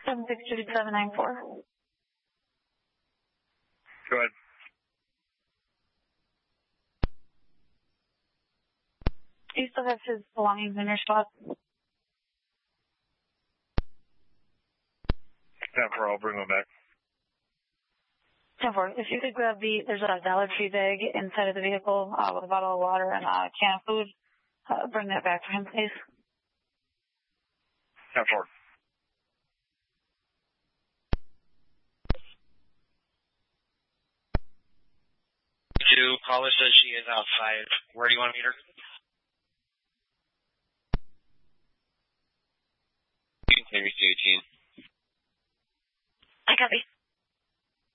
762-794. Go ahead. Do you still have his belongings in your spot? 10-4, I'll bring them back. 10-4, if you could grab there's a Dollar Tree bag inside of the vehicle with a bottle of water and a can of food. Bring that back for him, please. 10-4. Caller says she is outside. Where do you want to meet her? Henry C18. I copy.